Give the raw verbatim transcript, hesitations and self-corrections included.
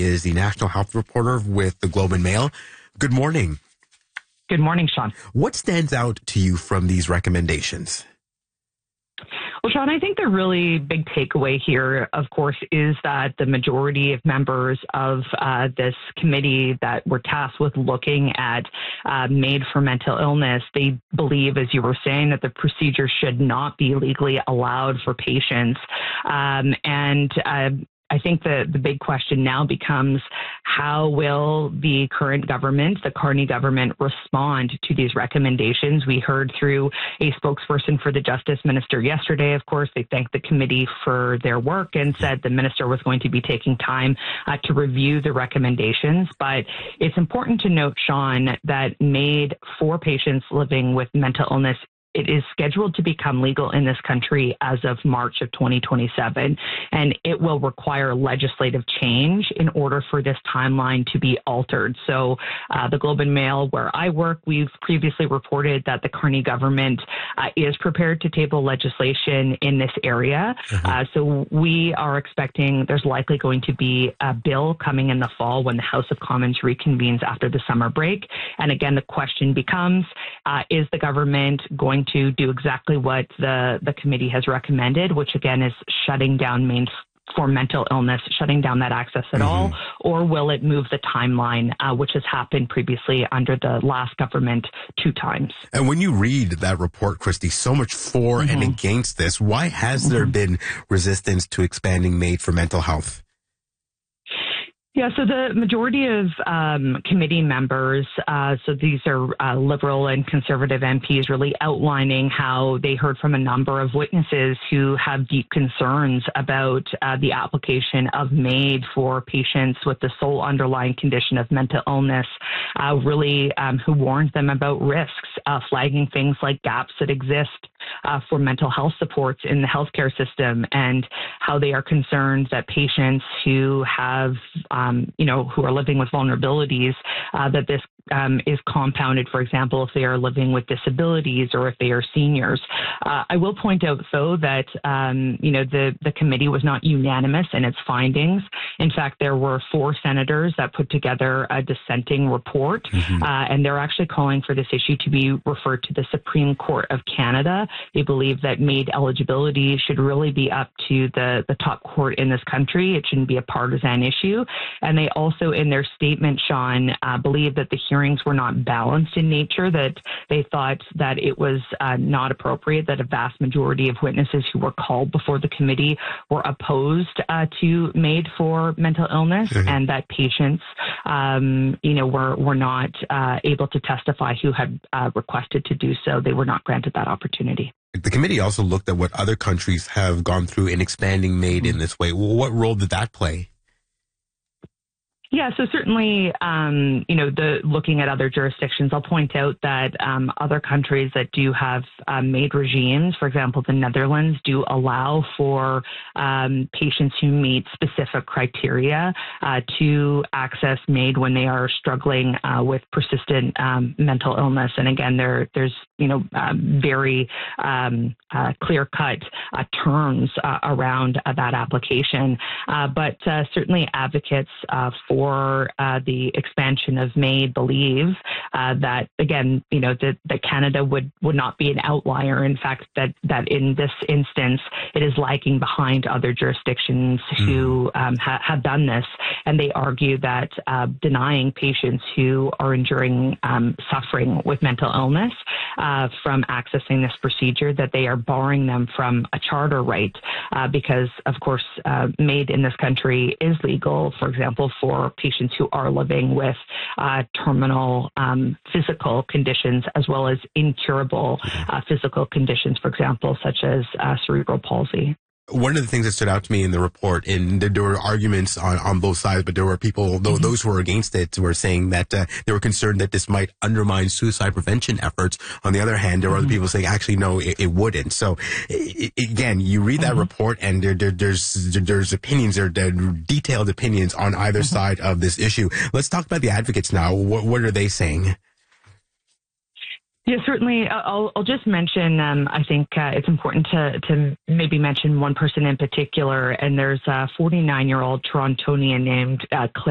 is the national health reporter with the Globe and Mail. Good morning. Good morning, Sean. What stands out to you from these recommendations? Well, Sean, I think the really big takeaway here, of course, is that the majority of members of uh, this committee that were tasked with looking at uh, MAID for mental illness, they believe, as you were saying, that the procedure should not be legally allowed for patients. Um, and uh, I think the, the big question now becomes, how will the current government, the Carney government, respond to these recommendations? We heard through a spokesperson for the Justice Minister yesterday, of course, they thanked the committee for their work and said the minister was going to be taking time uh, to review the recommendations. But it's important to note, Sean, that MAID for patients living with mental illness, it is scheduled to become legal in this country as of March of twenty twenty-seven, and it will require legislative change in order for this timeline to be altered. So uh, the Globe and Mail, where I work, we've previously reported that the Carney government uh, is prepared to table legislation in this area. Mm-hmm. Uh, so we are expecting there's likely going to be a bill coming in the fall when the House of Commons reconvenes after the summer break. And again, the question becomes, uh, is the government going to do exactly what the, the committee has recommended, which again is shutting down MAID for mental illness, shutting down that access at mm-hmm. all, or will it move the timeline, uh, which has happened previously under the last government two times? And when you read that report, Christy, so much for mm-hmm. and against this, why has mm-hmm. there been resistance to expanding MAID for mental health? Yeah, so the majority of um, committee members, uh, so these are uh, Liberal and Conservative M Ps, really outlining how they heard from a number of witnesses who have deep concerns about uh, the application of MAID for patients with the sole underlying condition of mental illness, uh, really um, who warned them about risks, uh, flagging things like gaps that exist uh, for mental health supports in the healthcare system, and how they are concerned that patients who have Um, you know, who are living with vulnerabilities, uh, that this um, is compounded, for example, if they are living with disabilities or if they are seniors. Uh, I will point out, though, that, um, you know, the, the committee was not unanimous in its findings. In fact, there were four senators that put together a dissenting report, mm-hmm. uh, and they're actually calling for this issue to be referred to the Supreme Court of Canada. They believe that MAID eligibility should really be up to the, the top court in this country. It shouldn't be a partisan issue. And they also, in their statement, Sean, uh, believe that the hearings were not balanced in nature, that they thought that it was uh, not appropriate, that a vast majority of witnesses who were called before the committee were opposed uh, to MAID for mental illness, mm-hmm. and that patients, um, you know, were, were not uh, able to testify who had uh, requested to do so. They were not granted that opportunity. The committee also looked at what other countries have gone through in expanding MAID mm-hmm. in this way. Well, what role did that play? Yeah, so certainly, um, you know, the looking at other jurisdictions, I'll point out that um, other countries that do have uh, MAID regimes, for example, the Netherlands, do allow for um, patients who meet specific criteria uh, to access MAID when they are struggling uh, with persistent um, mental illness. And again, there there's, you know, uh, very um, uh, clear-cut uh, terms uh, around uh, that application. Uh, but uh, certainly advocates uh, for For uh, the expansion of MAID believe uh, that, again, you know, that, that Canada would, would not be an outlier. In fact, that, that in this instance, it is lagging behind other jurisdictions mm. who um, ha- have done this. And they argue that uh, denying patients who are enduring um, suffering with mental illness uh, from accessing this procedure, that they are barring them from a charter right uh, because, of course, uh, MAID in this country is legal, for example, for patients who are living with uh, terminal um, physical conditions as well as incurable uh, physical conditions, for example, such as uh, cerebral palsy. One of the things that stood out to me in the report, and there were arguments on, on both sides, but there were people, mm-hmm. those who were against it, were saying that uh, they were concerned that this might undermine suicide prevention efforts. On the other hand, there were mm-hmm. other people saying, actually, no, it, it wouldn't. So, it, again, you read that mm-hmm. report, and there, there, there's there's opinions, there, there are detailed opinions on either mm-hmm. side of this issue. Let's talk about the advocates now. What, what are they saying? Yeah, certainly. I'll, I'll just mention, um, I think uh, it's important to, to maybe mention one person in particular, and there's a forty-nine-year-old Torontonian named uh, Claire